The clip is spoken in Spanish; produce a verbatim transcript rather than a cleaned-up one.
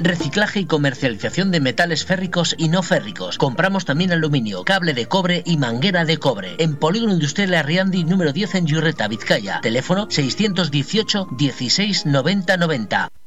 reciclaje y comercialización de metales férricos y no férricos. Compramos también aluminio, cable de cobre y manguera de cobre. En Polígono Industrial Arriandi número diez en Yurreta, Vizcaya. Teléfono seiscientos dieciocho dieciséis noventa noventa.